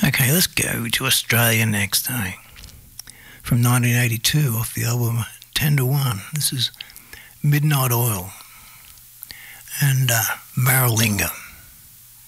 Okay, let's go to Australia next, eh? From 1982 off the album 10 to 1. This is Midnight Oil and Maralinga.